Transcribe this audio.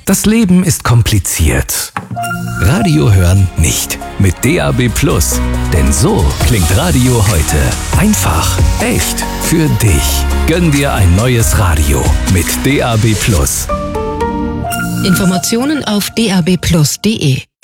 Das Leben ist kompliziert. Radio hören nicht. Mit DAB+. Denn so klingt Radio heute. Einfach, echt, für dich. Gönn dir ein neues Radio mit DAB+. Informationen auf dabplus.de